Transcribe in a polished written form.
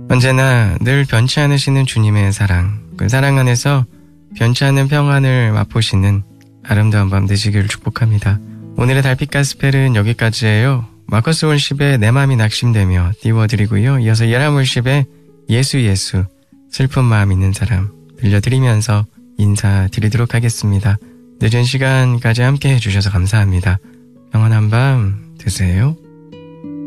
언제나 늘 변치 않으시는 주님의 사랑, 그 사랑 안에서 변치 않는 평안을 맛보시는 아름다운 밤 되시기를 축복합니다. 오늘의 달빛 가스펠은 여기까지예요. 마커스 월십의 내 맘이 낙심되며 띄워드리고요. 이어서 예람 월십의 예수 예수 슬픈 마음 있는 사람 들려드리면서 인사드리도록 하겠습니다. 늦은 시간까지 함께 해주셔서 감사합니다. 평안한 밤 되세요.